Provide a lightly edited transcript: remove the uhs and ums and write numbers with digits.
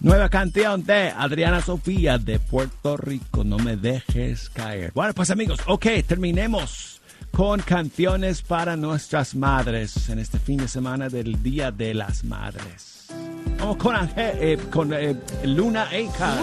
Nueva canción de Adriana Sofía de Puerto Rico, No me dejes caer. Bueno, pues amigos, terminemos con canciones para nuestras madres en este fin de semana del Día de las Madres. Vamos con Luna Eika.